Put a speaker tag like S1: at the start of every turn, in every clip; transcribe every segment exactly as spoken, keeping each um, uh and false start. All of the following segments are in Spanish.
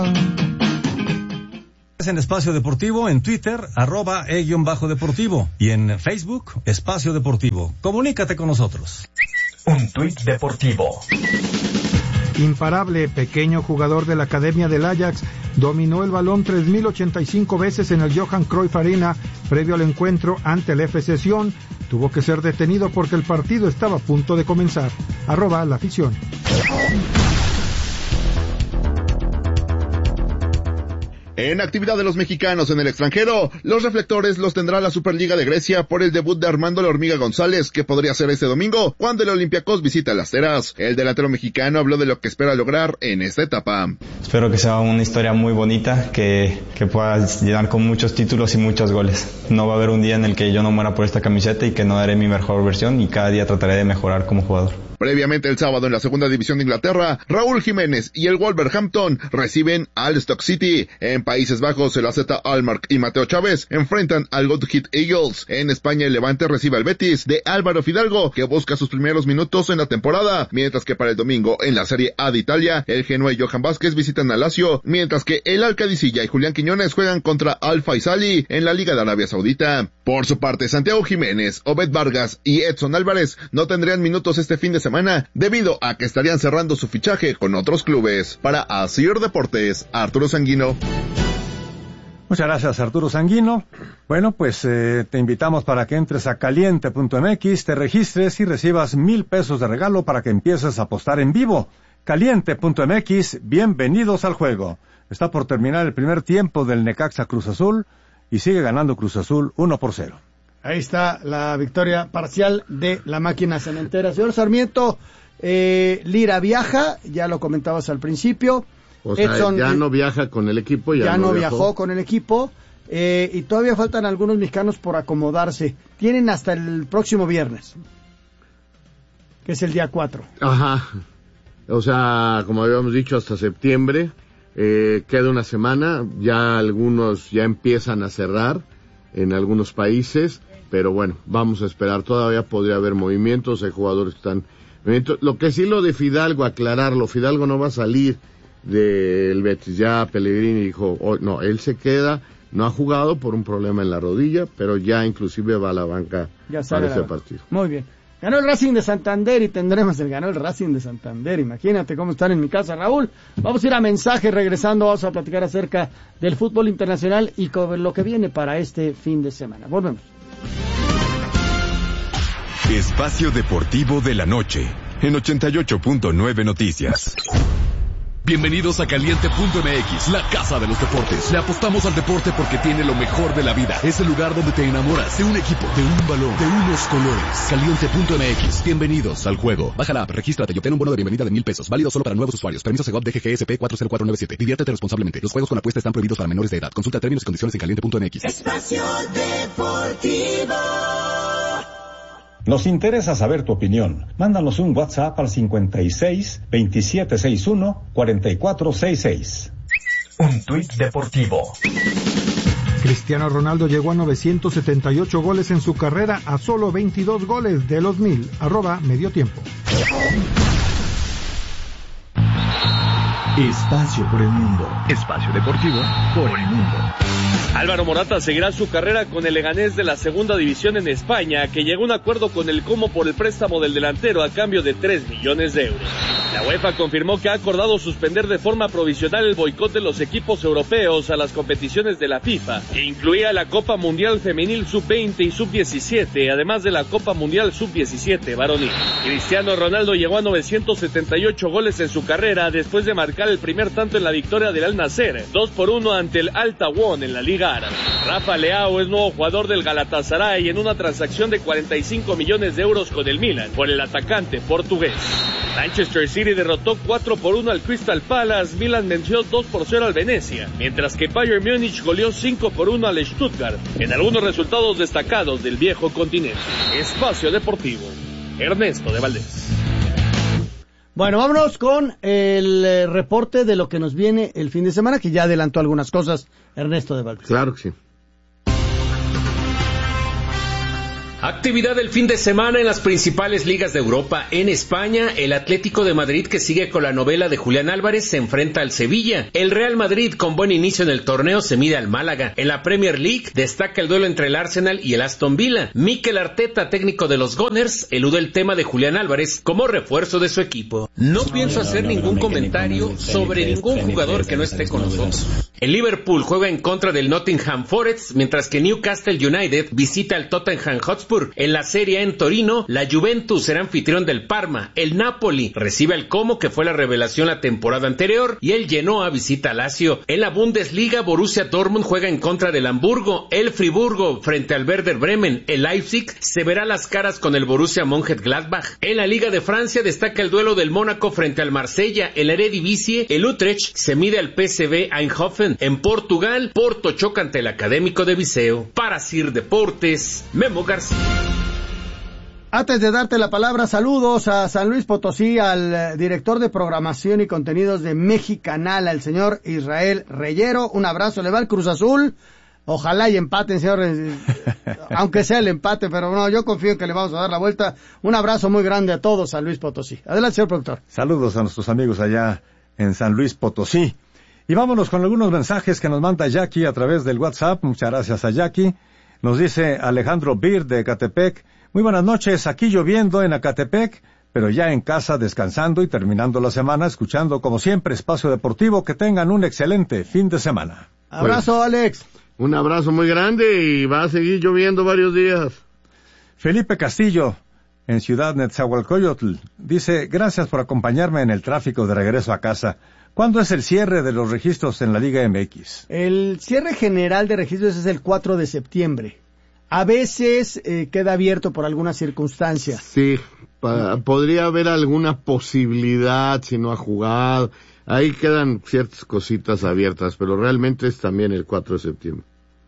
S1: En Espacio Deportivo, en Twitter, arroba e-deportivo, y en Facebook, Espacio Deportivo. Comunícate con nosotros.
S2: Un tuit deportivo.
S3: Imparable, pequeño jugador de la Academia del Ajax, dominó el balón tres mil ochenta y cinco veces en el Johan Cruyff Arena previo al encuentro ante el F C Sion. Tuvo que ser detenido porque el partido estaba a punto de comenzar. Arroba la afición.
S4: En actividad de los mexicanos en el extranjero, los reflectores los tendrá la Superliga de Grecia por el debut de Armando La Hormiga González, que podría ser este domingo cuando el Olympiacos visita las Teras. El delantero mexicano habló de lo que espera lograr en esta etapa.
S5: Espero que sea una historia muy bonita, que, que pueda llenar con muchos títulos y muchos goles. No va a haber un día en el que yo no muera por esta camiseta y que no daré mi mejor versión, y cada día trataré de mejorar como jugador.
S4: Previamente el sábado en la segunda división de Inglaterra, Raúl Jiménez y el Wolverhampton reciben al Stoke City. En Países Bajos, el A Z Alkmaar y Mateo Chávez enfrentan al Go Ahead Eagles. En España, el Levante recibe al Betis de Álvaro Fidalgo, que busca sus primeros minutos en la temporada, mientras que para el domingo en la Serie A de Italia, el Genoa y Johan Vázquez visitan al Lazio, mientras que el Alcadicilla y Julián Quiñones juegan contra Al Faisali en la Liga de Arabia Saudita. Por su parte, Santiago Jiménez, Obed Vargas y Edson Álvarez no tendrían minutos este fin de semana debido a que estarían cerrando su fichaje con otros clubes. Para Asir Deportes, Arturo Sanguino.
S1: Muchas gracias, Arturo Sanguino. Bueno, pues eh, te invitamos para que entres a caliente punto m x, te registres y recibas mil pesos de regalo para que empieces a apostar en vivo. caliente punto m x, bienvenidos al juego. Está por terminar el primer tiempo del Necaxa Cruz Azul y sigue ganando Cruz Azul uno por cero.
S6: Ahí está la victoria parcial de la máquina cementera. Señor Sarmiento, eh, Lira viaja, ya lo comentabas al principio.
S7: O sea, Edson, ya no viaja con el equipo. Ya,
S6: ya
S7: no,
S6: no
S7: viajó.
S6: viajó con el equipo. Eh, y todavía faltan algunos mexicanos por acomodarse. Tienen hasta el próximo viernes, que es el día cuatro.
S7: Ajá. O sea, como habíamos dicho, hasta septiembre. Eh, queda una semana. Ya algunos ya empiezan a cerrar en algunos países. Pero bueno, vamos a esperar. Todavía podría haber movimientos. Hay jugadores que están... Lo que sí lo de Fidalgo, aclararlo. Fidalgo no va a salir del Betis. Ya Pellegrini dijo, oh, no, él se queda, no ha jugado por un problema en la rodilla, pero ya inclusive va a la banca ya para este partido.
S6: Muy bien. Ganó el Racing de Santander y tendremos el ganó el Racing de Santander. Imagínate cómo están en mi casa, Raúl. Vamos a ir a mensaje, regresando vamos a platicar acerca del fútbol internacional y con lo que viene para este fin de semana. Volvemos.
S2: Espacio Deportivo de la Noche, en ochenta y ocho punto nueve Noticias. Bienvenidos a Caliente punto m x, la casa de los deportes. Le apostamos al deporte porque tiene lo mejor de la vida. Es el lugar donde te enamoras de un equipo, de un balón, de unos colores. Caliente punto m x, bienvenidos al juego. Baja la app, regístrate y obtén un bono de bienvenida de mil pesos. Válido solo para nuevos usuarios. Permiso Segov D G G S P cuatro cero cuatro nueve siete. Diviértete responsablemente. Los juegos con apuesta están prohibidos para menores de edad. Consulta términos y condiciones en caliente punto m x.
S8: Espacio Deportivo.
S9: Nos interesa saber tu opinión. Mándanos un WhatsApp al cincuenta y seis, veintisiete sesenta y uno, cuarenta y cuatro sesenta y seis.
S2: Un tuit deportivo.
S3: Cristiano Ronaldo llegó a novecientos setenta y ocho goles en su carrera, a solo veintidós goles de los mil. Arroba medio tiempo.
S2: Espacio por el mundo. Espacio deportivo por el mundo.
S10: Álvaro Morata seguirá su carrera con el Leganés de la segunda división en España, que llegó a un acuerdo con el Como por el préstamo del delantero a cambio de tres millones de euros. La UEFA confirmó que ha acordado suspender de forma provisional el boicot de los equipos europeos a las competiciones de la FIFA, que incluía la Copa Mundial Femenil sub veinte y sub diecisiete, además de la Copa Mundial sub diecisiete varonil. Cristiano Ronaldo llegó a novecientos setenta y ocho goles en su carrera después de marcar el primer tanto en la victoria del Al Nassr, dos por uno ante el Al Tawon en la Liga Árabe. Rafa Leao es nuevo jugador del Galatasaray en una transacción de cuarenta y cinco millones de euros con el Milan por el atacante portugués. Manchester City derrotó cuatro por uno al Crystal Palace, Milan venció dos por cero al Venecia, mientras que Bayern Múnich goleó cinco por uno al Stuttgart, en algunos resultados destacados del viejo continente. Espacio Deportivo, Ernesto de Valdés.
S6: Bueno, vámonos con el eh, reporte de lo que nos viene el fin de semana, que ya adelantó algunas cosas Ernesto de Valdés.
S7: Claro que sí.
S11: Actividad del fin de semana en las principales ligas de Europa. En España, el Atlético de Madrid, que sigue con la novela de Julián Álvarez, se enfrenta al Sevilla. El Real Madrid, con buen inicio en el torneo, se mide al Málaga. En la Premier League, destaca el duelo entre el Arsenal y el Aston Villa. Mikel Arteta, técnico de los Gunners, elude el tema de Julián Álvarez como refuerzo de su equipo. No pienso hacer ningún comentario sobre ningún jugador que no esté con nosotros. El Liverpool juega en contra del Nottingham Forest, mientras que Newcastle United visita al Tottenham Hotspur. En la Serie A en Torino, la Juventus será anfitrión del Parma, el Napoli recibe al Como, que fue la revelación la temporada anterior, y el Genoa visita a Lazio. En la Bundesliga, Borussia Dortmund juega en contra del Hamburgo, el Friburgo frente al Werder Bremen, el Leipzig se verá las caras con el Borussia Mönchengladbach. En la Liga de Francia destaca el duelo del Mónaco frente al Marsella, en la Eredivisie, el Utrecht se mide al P S V Eindhoven. En Portugal, Porto choca ante el Académico de Viseu. Para Sir Deportes, Memo García.
S6: Antes de darte la palabra, saludos a San Luis Potosí, al director de programación y contenidos de Mexicanal, al señor Israel Reyero. Un abrazo, le va al Cruz Azul. Ojalá y empaten, señor, aunque sea el empate, pero no, yo confío en que le vamos a dar la vuelta. Un abrazo muy grande a todos, San Luis Potosí. Adelante, señor productor.
S1: Saludos a nuestros amigos allá en San Luis Potosí. Y vámonos con algunos mensajes que nos manda Jackie a través del WhatsApp. Muchas gracias a Jackie. Nos dice Alejandro Bir de Ecatepec: muy buenas noches, aquí lloviendo en Ecatepec, pero ya en casa descansando y terminando la semana, escuchando como siempre Espacio Deportivo. Que tengan un excelente fin de semana.
S6: Abrazo, pues, Alex.
S7: Un abrazo muy grande y va a seguir lloviendo varios días.
S1: Felipe Castillo, en Ciudad Netzahualcoyotl, dice: gracias por acompañarme en el tráfico de regreso a casa. ¿Cuándo es el cierre de los registros en la Liga M X?
S6: El cierre general de registros es el cuatro de septiembre. A veces eh, queda abierto por algunas circunstancias.
S7: Sí, pa- podría haber alguna posibilidad si no ha jugado. Ahí quedan ciertas cositas abiertas, pero realmente es también el cuatro de septiembre.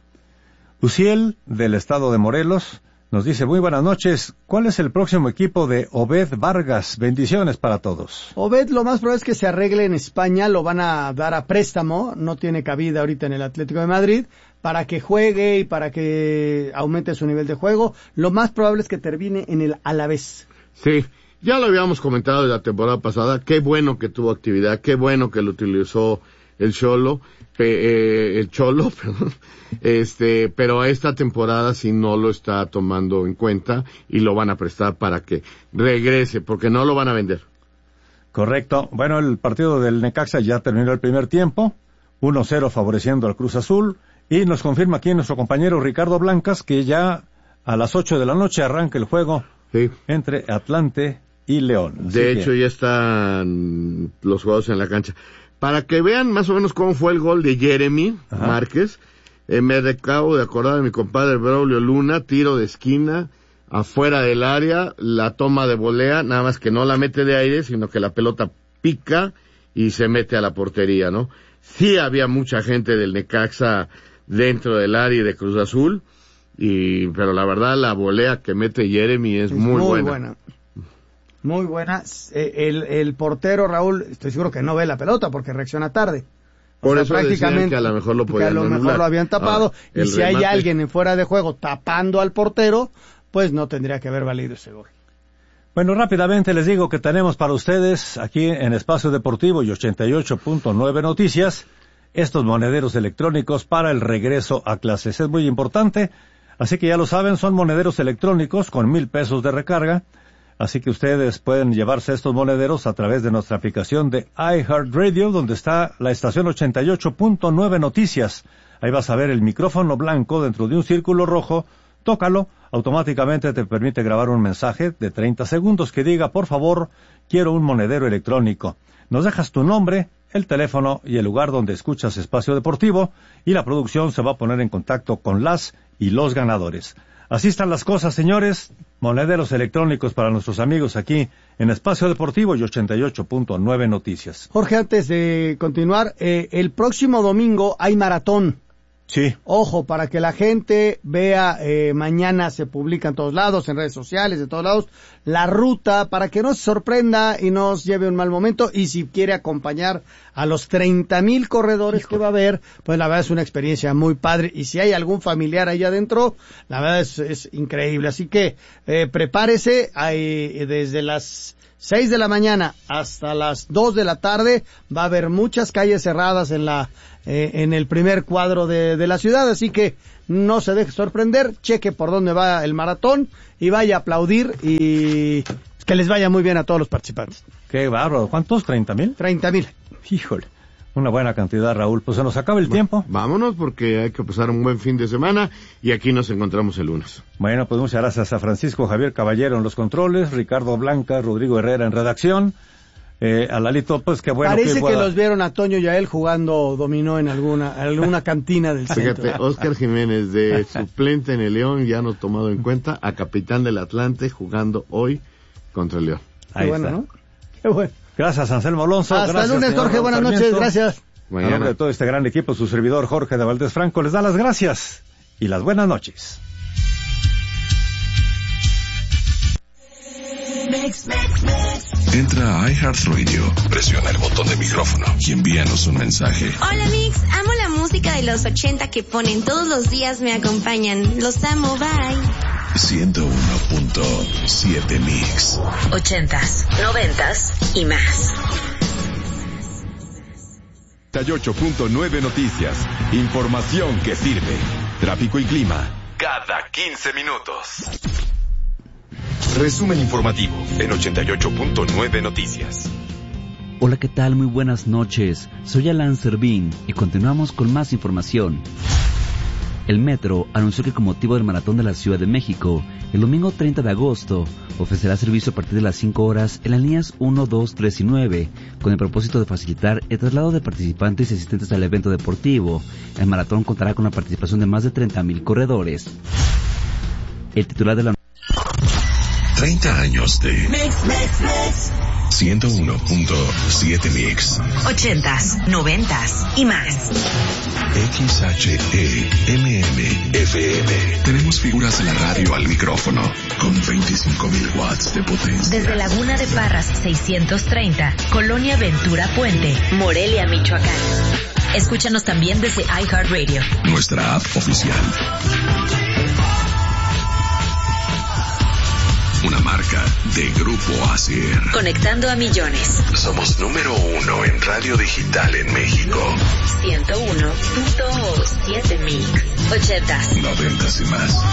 S1: Uciel, del estado de Morelos, nos dice: muy buenas noches, ¿cuál es el próximo equipo de Obed Vargas? Bendiciones para todos.
S6: Obed, lo más probable es que se arregle en España, lo van a dar a préstamo, no tiene cabida ahorita en el Atlético de Madrid, para que juegue y para que aumente su nivel de juego. Lo más probable es que termine en el Alavés.
S7: Sí, ya lo habíamos comentado de la temporada pasada, qué bueno que tuvo actividad, qué bueno que lo utilizó el Cholo, eh, el Cholo, perdón, este, pero esta temporada sí no lo está tomando en cuenta y lo van a prestar para que regrese, porque no lo van a vender.
S1: Correcto. Bueno, el partido del Necaxa ya terminó el primer tiempo, uno cero favoreciendo al Cruz Azul, y nos confirma aquí nuestro compañero Ricardo Blancas que ya a las ocho de la noche arranca el juego sí. entre Atlante y León.
S7: Así de hecho, que... ya están los jugadores en la cancha. Para que vean más o menos cómo fue el gol de Jeremy Ajá. Márquez, eh, me acabo de acordar de mi compadre Braulio Luna, tiro de esquina, afuera del área, la toma de volea, nada más que no la mete de aire, sino que la pelota pica y se mete a la portería, ¿no? Sí había mucha gente del Necaxa dentro del área de Cruz Azul, y pero la verdad la volea que mete Jeremy es, es muy, muy buena. buena.
S6: Muy buena. Eh, el, el portero, Raúl, estoy seguro que no ve la pelota porque reacciona tarde. O
S7: Por
S6: sea,
S7: eso
S6: prácticamente
S7: que a lo mejor lo podían
S6: que a lo
S7: anular.
S6: mejor lo habían tapado.
S7: Ah,
S6: y si
S7: remate.
S6: hay alguien en fuera de juego tapando al portero, pues no tendría que haber valido ese gol.
S1: Bueno, rápidamente les digo que tenemos para ustedes aquí en Espacio Deportivo y ochenta y ocho punto nueve Noticias estos monederos electrónicos para el regreso a clases. Es muy importante, así que ya lo saben, son monederos electrónicos con mil pesos de recarga. Así que ustedes pueden llevarse estos monederos a través de nuestra aplicación de iHeartRadio, donde está la estación ochenta y ocho punto nueve Noticias. Ahí vas a ver el micrófono blanco dentro de un círculo rojo. Tócalo, automáticamente te permite grabar un mensaje de treinta segundos que diga: por favor, quiero un monedero electrónico. Nos dejas tu nombre, el teléfono y el lugar donde escuchas Espacio Deportivo, y la producción se va a poner en contacto con las y los ganadores. Así están las cosas, señores. Monederos electrónicos para nuestros amigos aquí en Espacio Deportivo y ochenta y ocho punto nueve Noticias.
S6: Jorge, antes de continuar, eh, el próximo domingo hay maratón
S1: Sí.
S6: Ojo, para que la gente vea, eh, mañana se publica en todos lados, en redes sociales, de todos lados, la ruta, para que no se sorprenda y no os lleve un mal momento, y si quiere acompañar a los treinta mil corredores Hijo. que va a haber, pues la verdad es una experiencia muy padre, y si hay algún familiar ahí adentro, la verdad es, es increíble, así que, eh, prepárese, hay, desde las seis de la mañana hasta las dos de la tarde, va a haber muchas calles cerradas en la, eh, en el primer cuadro de, de la ciudad, así que no se deje sorprender, cheque por dónde va el maratón y vaya a aplaudir y que les vaya muy bien a todos los participantes.
S1: Qué bárbaro, ¿cuántos? ¿treinta mil?
S6: treinta mil.
S1: Híjole, una buena cantidad, Raúl, pues se nos acaba el
S7: bueno,
S1: tiempo.
S7: Vámonos porque hay que pasar un buen fin de semana y aquí nos encontramos el lunes.
S1: Bueno, pues muchas gracias a Francisco Javier Caballero en los controles, Ricardo Blanca, Rodrigo Herrera en redacción, eh, a Lalito, pues qué bueno.
S6: Parece
S1: que,
S6: que
S1: pueda...
S6: los vieron a Toño y a él jugando dominó en alguna alguna cantina del centro.
S7: Fíjate, Oscar Jiménez de suplente en el León, ya no tomado en cuenta, a capitán del Atlante jugando hoy contra el León.
S6: Qué Ahí bueno, está. ¿no? Qué bueno.
S1: Gracias, Anselmo Alonso.
S6: Hasta
S1: gracias,
S6: el lunes, Jorge, buenas noches, gracias.
S1: Mañana. A nombre de todo este gran equipo, su servidor Jorge de Valdés Franco les da las gracias y las buenas noches.
S8: Mix, mix, mix.
S2: Entra a iHeartRadio, presiona el botón de micrófono y envíanos un mensaje.
S12: Hola Mix, amo la música de los ochenta que ponen todos los días, me acompañan. Los amo, bye.
S2: ciento uno punto siete Mix.
S12: Ochentas, noventas y más.
S2: ochenta y ocho punto nueve Noticias. Información que sirve. Tráfico y clima cada quince minutos. Resumen informativo en ochenta y ocho punto nueve Noticias.
S13: Hola, ¿qué tal? Muy buenas noches. Soy Alan Servín y continuamos con más información. El Metro anunció que con motivo del Maratón de la Ciudad de México, el domingo treinta de agosto, ofrecerá servicio a partir de las cinco horas en las líneas uno, dos, tres y nueve, con el propósito de facilitar el traslado de participantes y asistentes al evento deportivo. El maratón contará con la participación de más de treinta mil corredores. El titular de la
S2: treinta años de
S8: Mix, mix, mix.
S2: ciento uno punto siete Mix.
S12: Ochentas, noventas y más.
S2: X H E M M F M. Tenemos figuras de la radio al micrófono con veinticinco mil watts de potencia.
S12: Desde Laguna de Parras seiscientos treinta, Colonia Ventura Puente, Morelia, Michoacán. Escúchanos también desde iHeartRadio,
S2: nuestra app oficial. Una marca de Grupo Asier.
S12: Conectando a millones.
S2: Somos número uno en radio digital en México.
S12: ciento uno punto siete Mix. Ochentas.
S2: Noventas y más.